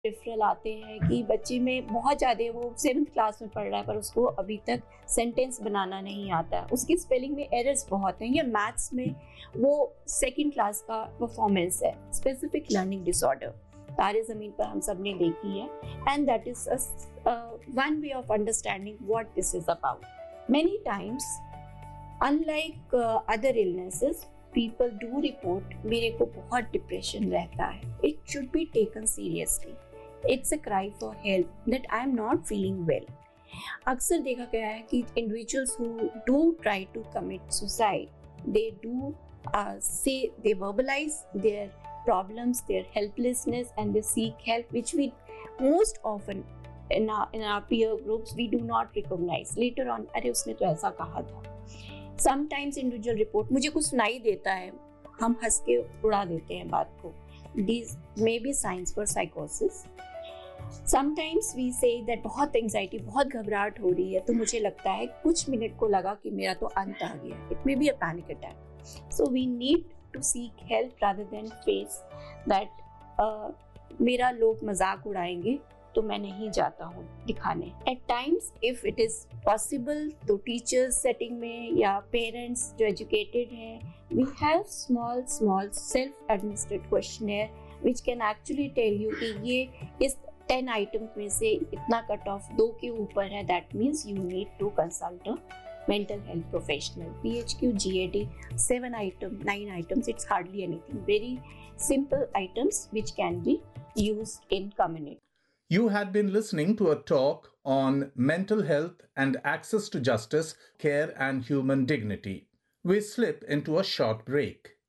Referral आते हैं कि बच्चे में बहुत ज़्यादा, वो 7th क्लास में पढ़ रहा है पर उसको अभी तक सेंटेंस बनाना नहीं आता है, उसकी स्पेलिंग में एरर्स बहुत हैं, या मैथ्स में वो 2nd क्लास का परफॉर्मेंस है, स्पेसिफिक लर्निंग डिसऑर्डर तारे ज़मीन पर हम सब ने देखी है. And that is one way of understanding what this is about. Many times unlike other illnesses people do report मेरे को बहुत डिप्रेशन रहता है. It should be taken seriously. It's a cry for help that I am not feeling well. अक्सर देखा गया है कि individuals who do try to commit suicide, they do say, they verbalize their problems, their helplessness, and they seek help, which we most often in our peer groups we do not recognize. Later on, अरे उसने तो ऐसा कहा था. Sometimes individual report, मुझे कुछ सुनाई देता है, हम हंस के उड़ा देते हैं बात को. These may be signs for psychosis. Sometimes we say that बहुत एंजाइटी, बहुत घबराहट हो रही है, तो मुझे लगता है कुछ मिनट को लगा कि मेरा तो अंत आ गया. It may be a panic attack. So we need to seek help rather than face that मेरा लोग मजाक उड़ाएंगे तो मैं नहीं जाता हूँ दिखाने. Eight times if it is possible तो टीचर्स सेटिंग में या पेरेंट्स जो एजुकेटेड हैं, we have small self administrated questionnaire which can actually tell you कि ये इस 10 आइटम्स में से इतना कट ऑफ 2 के ऊपर है, that means you need to consult a mental health professional. PHQ, GAD, 7 items, 9 items, it's hardly anything. Very simple items which can be used in community. You had been listening to a talk on mental health and access to justice, care and human dignity. We slip into a short break.